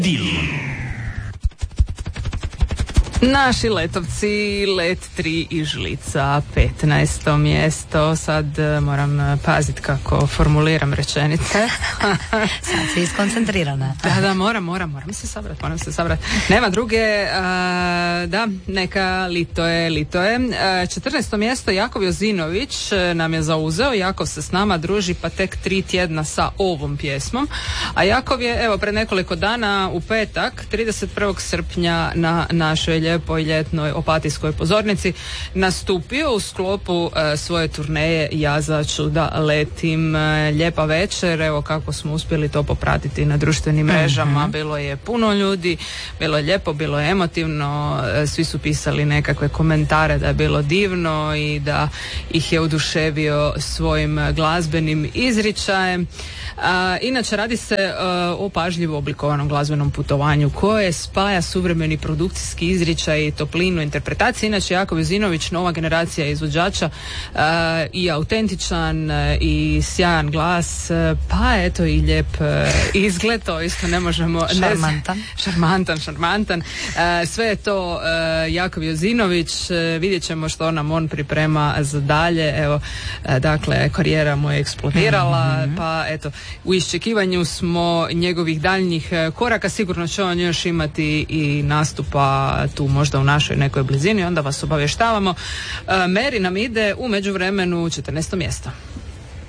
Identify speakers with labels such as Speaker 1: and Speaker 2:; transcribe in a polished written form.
Speaker 1: Naši letovci, Let 3 i Žlica, 15. mjesto. Sad moram paziti kako formuliram rečenice.
Speaker 2: Sad si iskoncentrirana.
Speaker 1: Da, moram se sabrati. Nema druge, da, neka Lito je. 14. mjesto Jakov Jozinović nam je zauzeo. Jakov se s nama druži pa tek 3 tjedna sa ovom pjesmom. A Jakov je, evo, pred nekoliko dana u petak, 31. srpnja na našoj lijepoj ljetnoj Opatijskoj pozornici nastupio u sklopu svoje turneje Ja začu da letim. Lijepa večer, evo kako smo uspjeli to popratiti na društvenim mrežama. Bilo je puno ljudi, bilo je lijepo, bilo je emotivno, svi su pisali nekakve komentare da je bilo divno i da ih je oduševio svojim glazbenim izričajem. Inače radi se o pažljivo oblikovanom glazbenom putovanju koje spaja suvremeni produkcijski izričaj i toplinu interpretacije. Inače Jakov Jozinović, nova generacija izvođača, i autentičan i sjajan glas, pa eto i lijep izgled, to isto ne možemo... Šarmantan. Sve je to Jakov Jozinović, vidjet ćemo što nam on priprema za dalje. Evo, dakle, karijera mu je eksplodirala, pa eto, u iščekivanju smo njegovih daljnjih koraka. Sigurno će on još imati i nastupa tu možda u našoj nekoj blizini, onda vas obavještavamo. Meri nam ide u međuvremenu 14. mjesto.